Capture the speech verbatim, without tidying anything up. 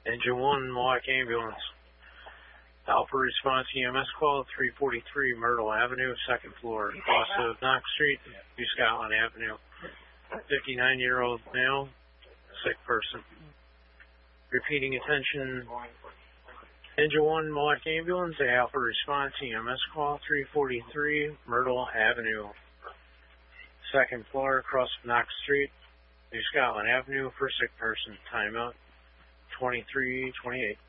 Engine one, Milwaukee Ambulance. Alpha response E M S call, three forty-three Myrtle Avenue, second floor, cross of Knox Street, New Scotland Avenue. fifty-nine-year-old male, sick person. Repeating attention, Engine one, Milwaukee Ambulance, Alpha response E M S call, three forty-three Myrtle Avenue, second floor, cross of Knox Street, New Scotland Avenue, for sick person. Timeout, twenty-three twenty-eight.